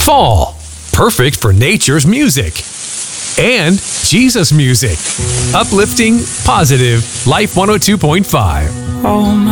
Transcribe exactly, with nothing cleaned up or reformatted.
Fall, perfect for nature's music. And Jesus music. Uplifting, positive, Life one oh two point five. Oh,